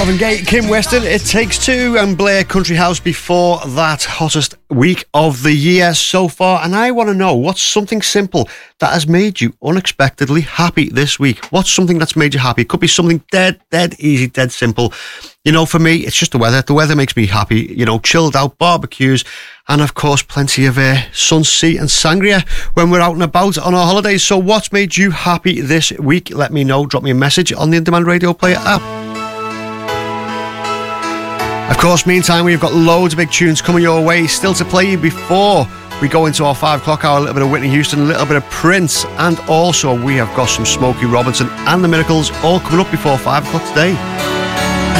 Marvin Gaye, Kim Weston, It Takes Two, and Blair Country House before that. Hottest week of the year so far. And I want to know, what's something simple that has made you unexpectedly happy this week? What's something that's made you happy? It could be something dead easy, dead simple. You know, for me, it's just the weather. The weather makes me happy. You know, chilled out barbecues, and of course, plenty of sun, sea and sangria when we're out and about on our holidays. So what's made you happy this week? Let me know. Drop me a message on the In Demand Radio Player app. Of course, meantime, we've got loads of big tunes coming your way still to play you before we go into our 5 o'clock hour. A little bit of Whitney Houston, a little bit of Prince, and also we have got some Smokey Robinson and the Miracles all coming up before 5 o'clock today.